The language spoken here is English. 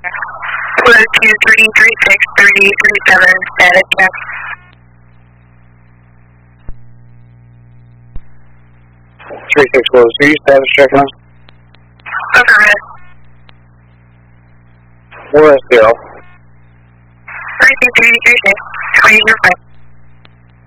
1, 2, 3, 36, 30, 37, status check. 36 close. Do you status check now? Affirmative. Where is Bill? 32, 36, 20, 5.